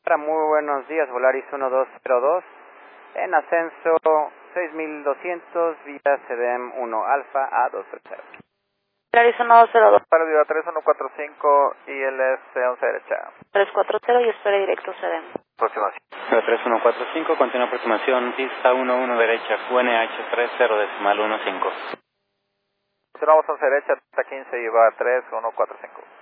Muy buenos días, Volaris 1202, en ascenso 6200, vía CDM 1 Alfa a 230. Volaris 1202. Para Viva 3145 y ILS 11 derecha. 340 y espera directo CDM. Aproximación. 3145, continua aproximación, pista 11 derecha, QNH 30.15. Continuamos 11 derecha, hasta 15 y va 3145.